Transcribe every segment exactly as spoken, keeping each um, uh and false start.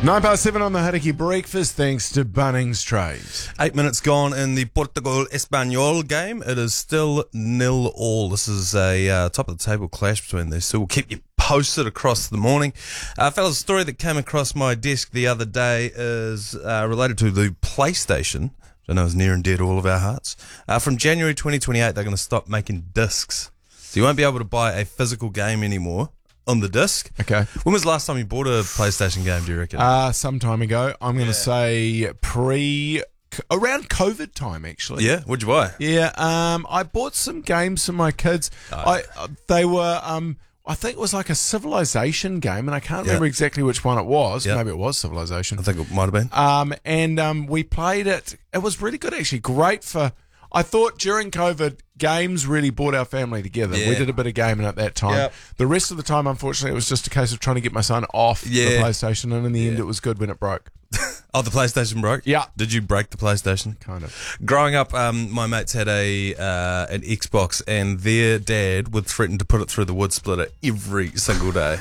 Nine past seven on the Hauraki Breakfast, thanks to Bunnings Trades. Eight minutes gone in the Portugal Espanyol game. It is still nil all. This is a uh, top of the table clash between these two. We'll keep you posted across the morning. Uh, fellas, a story that came across my desk the other day is uh, related to the PlayStation, which I know is near and dear to all of our hearts. Uh, from January twenty twenty-eight, they're going to stop making discs. So you won't be able to buy a physical game anymore on the disc. Okay. When was the last time you bought a PlayStation game, do you reckon? Uh, some time ago. I'm going to Yeah. say pre, around COVID time, actually. Yeah? What'd you buy? Yeah, um, I bought some games for my kids. Oh. I uh, They were, um, I think it was like a Civilization game, and I can't Yeah. remember exactly which one it was. Yeah. Maybe it was Civilization. I think it might have been. Um, and um, we played it. It was really good, actually. Great for. I thought during COVID, games really brought our family together. Yeah. We did a bit of gaming at that time. Yep. The rest of the time, unfortunately, it was just a case of trying to get my son off the Yeah. PlayStation, and in the end, it was good when it broke. Oh, the PlayStation broke? Yeah. Did you break the PlayStation? Kind of. Growing up, um, my mates had a uh, an Xbox, and their dad would threaten to put it through the wood splitter every single day.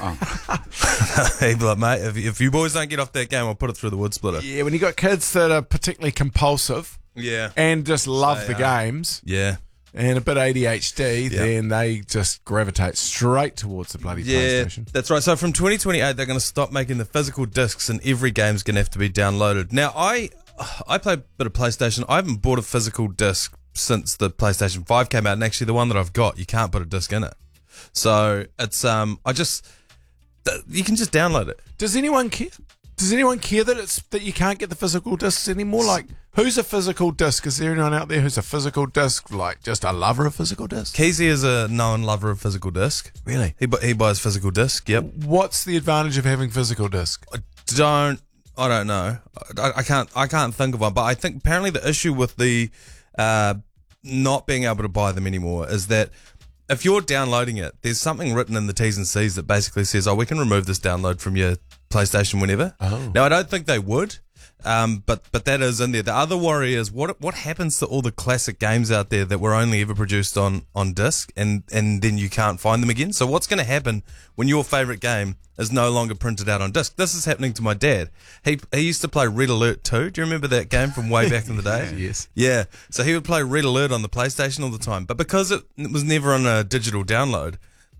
He'd be like, mate, if, if you boys don't get off that game, I'll put it through the wood splitter. Yeah, when you got kids that are particularly compulsive Yeah. and just love They the are. games Yeah. and a bit A D H D, Yeah. then they just gravitate straight towards the bloody Yeah, PlayStation. that's right. So from twenty twenty-eight, they're going to stop making the physical discs, and every game's going to have to be downloaded. Now, I I play a bit of PlayStation. I haven't bought a physical disc since the PlayStation five came out, and actually the one that I've got, you can't put a disc in it. So it's um, I just th- you can just download it. Does anyone care? Does anyone care that it's that you can't get the physical discs anymore? Like, who's a physical disc? Is there anyone out there who's a physical disc, like just a lover of physical discs? Keezy is a known lover of physical disc. Really? He bu- he buys physical disc. Yep. What's the advantage of having physical disc? I don't I don't know. I, I can't I can't think of one. But I think apparently the issue with the uh, not being able to buy them anymore is that if you're downloading it, there's something written in the T's and C's that basically says, "Oh, we can remove this download from your PlayStation whenever." Oh. Now I don't think they would. Um, but but that is in there. The other worry is what what happens to all the classic games out there that were only ever produced on, on disc, and, and then you can't find them again. So what's going to happen when your favourite game is no longer printed out on disc? This is happening to my dad. He he used to play Red Alert two. Do you remember that game from way back in the day? Yes. Yeah. So he would play Red Alert on the PlayStation all the time, but because it was never on a digital download,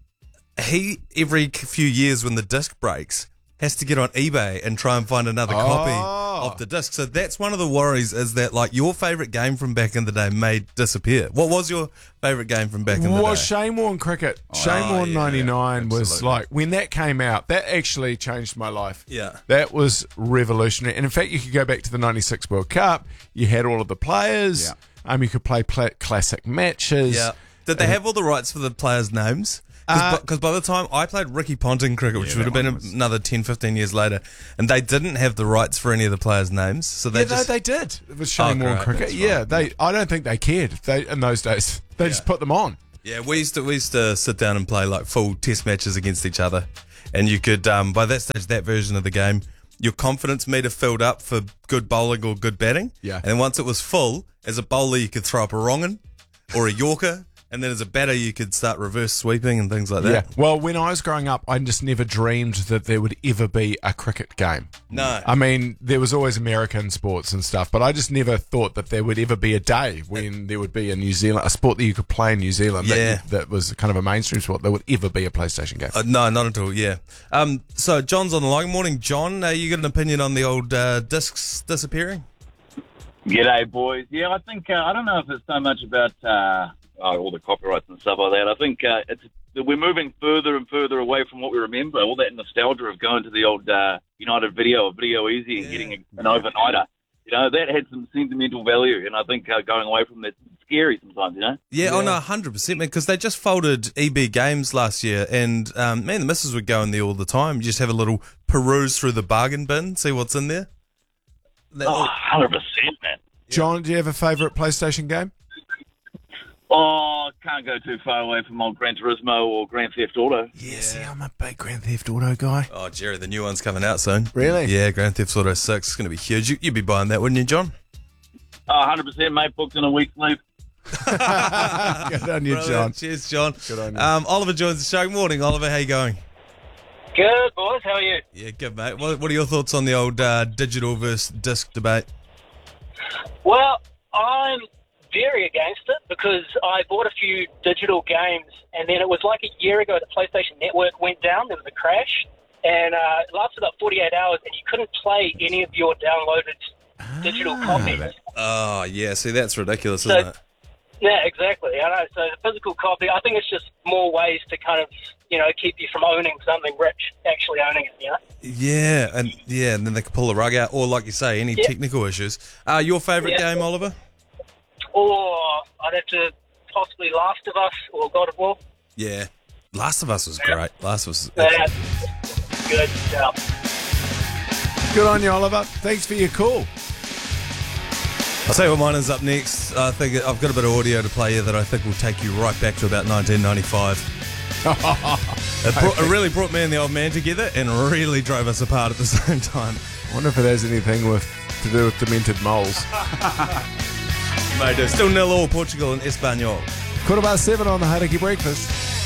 he every few years when the disc breaks has to get on eBay and try and find another copy Oh. of the disc. So that's one of the worries, is that like your favourite game from back in the day may disappear. What was your favourite game from back in the Was day? Shane Warne Cricket. Shane Oh, Warne yeah, ninety-nine was absolutely. like, when that came out, that actually changed my life. Yeah. That was revolutionary. And in fact, you could go back to the ninety-six World Cup. You had all of the players. Yeah. Um, you could play pla- classic matches. Yeah. Did they have all the rights for the players' names? Because Uh, by the time I played Ricky Ponting cricket, which Yeah, would have that been one was- another ten, fifteen years later, and they didn't have the rights for any of the players' names, so they Yeah, just... no, they did. It was Shane Oh, Warne great. Cricket. That's Yeah, they. I don't think they cared they in those days. They just put them on. Yeah, we used to we used to sit down and play like full test matches against each other, and you could um, by that stage, that version of the game, your confidence meter filled up for good bowling or good batting. Yeah. and once it was full, as a bowler you could throw up a wrong'un or a yorker, and then as a batter you could start reverse sweeping and things like that. Yeah. Well, when I was growing up, I just never dreamed that there would ever be a cricket game. No. I mean, there was always American sports and stuff, but I just never thought that there would ever be a day when there would be a New Zealand, a sport that you could play in New Zealand that, Yeah. you- that was kind of a mainstream sport. There would ever be a PlayStation game. Uh, no, not at all. Yeah. Um. So John's on the line. Morning, John. Uh, you got an opinion on the old uh, discs disappearing? G'day, boys. Yeah, I think, uh, I don't know if it's so much about uh, oh, all the copyrights and stuff like that. I think uh, it's we're moving further and further away from what we remember, all that nostalgia of going to the old uh, United Video or Video Easy and Yeah. getting a, an overnighter. You know, that had some sentimental value, and I think uh, going away from that's scary sometimes, you know? Yeah, oh no, one hundred percent, man, because they just folded E B Games last year, and um, man, the missus would go in there all the time. You just have a little peruse through the bargain bin, see what's in there. That- Oh, one hundred percent, man. John, do you have a favourite PlayStation game? Oh, can't go too far away from old Gran Turismo or Grand Theft Auto. Yeah, see, I'm a big Grand Theft Auto guy. Oh, Jerry, the new one's coming out soon. Really? Yeah, Grand Theft Auto six is going to be huge. You, you'd be buying that, wouldn't you, John? Oh, one hundred percent, mate. Booked in a week's leave. Good on you, Brilliant. John. Cheers, John. Good on you. Um, Oliver joins the show. Morning, Oliver. How you going? Good, boys. How are you? Yeah, good, mate. What, what are your thoughts on the old uh, digital versus disc debate? Well, I'm very against it because I bought a few digital games, and then it was like a year ago the PlayStation Network went down. There was a crash, and uh, it lasted about forty-eight hours, and you couldn't play any of your downloaded digital copies. Oh, yeah. See, that's ridiculous, So- isn't it? Yeah, exactly. I know. So the physical copy, I think it's just more ways to kind of, you know, keep you from owning something rich, actually owning it, you know? Yeah, and yeah, and then they can pull the rug out, or like you say, any Yeah. technical issues. Uh, your favourite Yeah. game, Oliver? Or I'd have to possibly Last of Us or God of War. Yeah, Last of Us was great. Last of Us. Yeah. Good job. Good on you, Oliver. Thanks for your call. I'll tell you what mine is up next. I think I've got a bit of audio to play here that I think will take you right back to about nineteen ninety-five. It, brought, it really brought me and the old man together and really drove us apart at the same time. I wonder if it has anything with to do with demented moles. Mate, it's still nil all Portugal and Espanol. Quarter past seven on the Hauraki Breakfast.